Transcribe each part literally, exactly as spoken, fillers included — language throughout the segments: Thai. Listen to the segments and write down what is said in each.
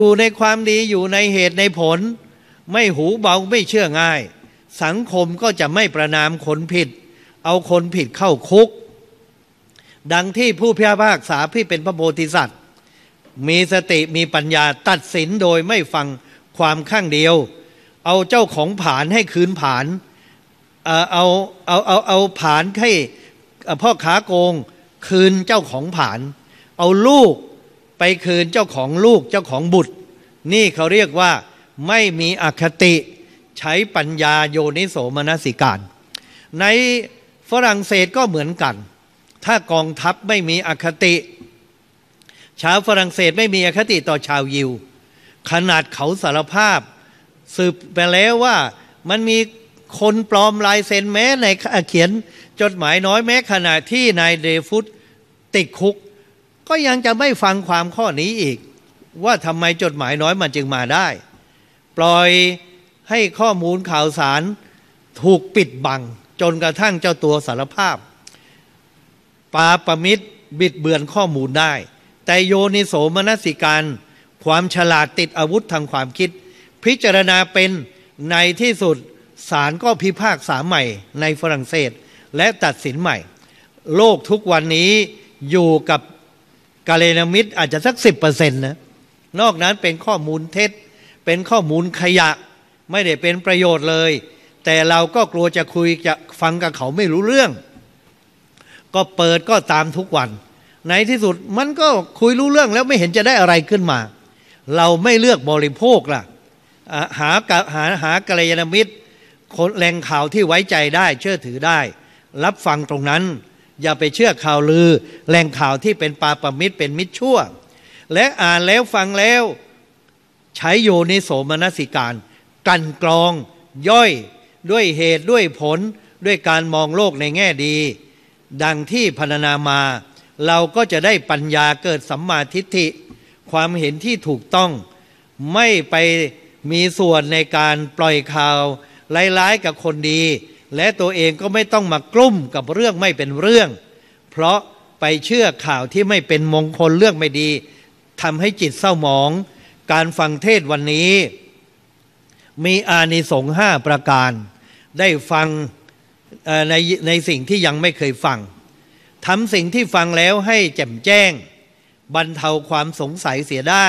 อยู่ในความดีอยู่ในเหตุในผลไม่หูเบาไม่เชื่อง่ายสังคมก็จะไม่ประณามคนผิดเอาคนผิดเข้าคุกดังที่ผู้พิพากษาที่เป็นพระโพธิสัตว์มีสติมีปัญญาตัดสินโดยไม่ฟังความข้างเดียวเอาเจ้าของผานให้คืนผานเอาเอาเอาเอาเอาผานให้พ่อขาโกงคืนเจ้าของผานเอาลูกไปคืนเจ้าของลูกเจ้าของบุตรนี่เขาเรียกว่าไม่มีอคติใช้ปัญญาโยนิโสมนสิการในฝรั่งเศสก็เหมือนกันถ้ากองทัพไม่มีอคติชาวฝรั่งเศสไม่มีอคติต่อชาวยิวขนาดเขาสารภาพสืบไปแล้วว่ามันมีคนปลอมลายเซ็นแม้ในเขียนจดหมายน้อยแม้ขณะที่นายเดฟุตติดคุกก็ยังจะไม่ฟังความข้อนี้อีกว่าทำไมจดหมายน้อยมันจึงมาได้ปล่อยให้ข้อมูลข่าวสารถูกปิดบังจนกระทั่งเจ้าตัวสารภาพปาปมิตรบิดเบือนข้อมูลได้แต่โยนิโสมนสิการความฉลาดติดอาวุธทางความคิดพิจารณาเป็นในที่สุดศาลก็พิพากษาใหม่ในฝรั่งเศสและตัดสินใหม่โลกทุกวันนี้อยู่กับกัลยาณมิตรอาจจะสักสิบเปอร์เซ็นต์นะนอกนั้นเป็นข้อมูลเท็จเป็นข้อมูลขยะไม่ได้เป็นประโยชน์เลยแต่เราก็กลัวจะคุยจะฟังกับเขาไม่รู้เรื่องก็เปิดก็ตามทุกวันในที่สุดมันก็คุยรู้เรื่องแล้วไม่เห็นจะได้อะไรขึ้นมาเราไม่เลือกบริโภคล่ะหาหาหากัลยาณมิตรคนแหล่งข่าวที่ไว้ใจได้เชื่อถือได้รับฟังตรงนั้นอย่าไปเชื่อข่าวลือแหล่งข่าวที่เป็นปาปมิตรเป็นมิตรชั่วและอ่านแล้วฟังแล้วใช้โยนิโสมนสิการกลั่นกรองย่อยด้วยเหตุด้วยผลด้วยการมองโลกในแง่ดีดังที่พรรณนามาเราก็จะได้ปัญญาเกิดสัมมาทิฏฐิความเห็นที่ถูกต้องไม่ไปมีส่วนในการปล่อยข่าวร้ายๆกับคนดีและตัวเองก็ไม่ต้องมากลุ้มกับเรื่องไม่เป็นเรื่องเพราะไปเชื่อข่าวที่ไม่เป็นมงคลเรื่องไม่ดีทำให้จิตเศร้าหมองการฟังเทศวันนี้มีอานิสงส์ห้าประการได้ฟังในในสิ่งที่ยังไม่เคยฟังทำสิ่งที่ฟังแล้วให้แจ่มแจ้งบรรเทาความสงสัยเสียได้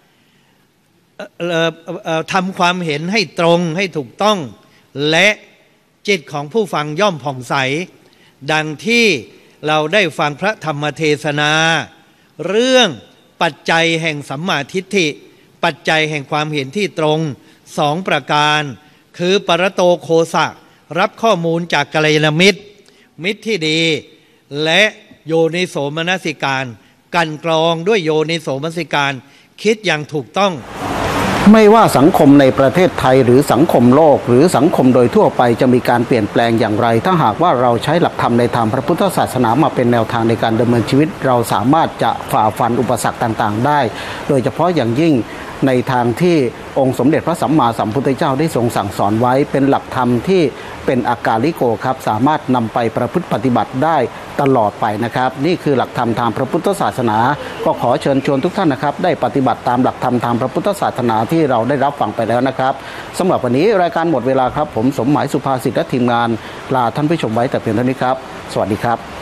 ทำความเห็นให้ตรงให้ถูกต้องและจิตของผู้ฟังย่อมผ่องใสดังที่เราได้ฟังพระธรรมเทศนาเรื่องปัจจัยแห่งสัมมาทิฏฐิปัจจัยแห่งความเห็นที่ตรงสองประการคือปรโตโคสะรับข้อมูลจากกัลยาณมิตรมิตรที่ดีและโยนิโสมนสิการกันกรองด้วยโยนิโสมนสิการคิดอย่างถูกต้องไม่ว่าสังคมในประเทศไทยหรือสังคมโลกหรือสังคมโดยทั่วไปจะมีการเปลี่ยนแปลงอย่างไรถ้าหากว่าเราใช้หลักธรรมในทางพระพุทธศาสนามาเป็นแนวทางในการดำเนินชีวิตเราสามารถจะฝ่าฟันอุปสรรคต่างๆได้โดยเฉพาะอย่างยิ่งในทางที่องค์สมเด็จพระสัมมาสัมพุทธเจ้าได้ทรงสั่งสอนไว้เป็นหลักธรรมที่เป็นอากาลิโกครับสามารถนำไปประพฤติปฏิบัติได้ตลอดไปนะครับนี่คือหลักธรรมทางพระพุทธศาสนาก็ขอเชิญชวนทุกท่านนะครับได้ปฏิบัติตามหลักธรรมทางพระพุทธศาสนาที่เราได้รับฟังไปแล้วนะครับสำหรับวันนี้รายการหมดเวลาครับผมสมหมายสุภาสิทธิ์และทีมงานลาท่านผู้ชมไว้แต่เพียงเท่านี้ครับสวัสดีครับ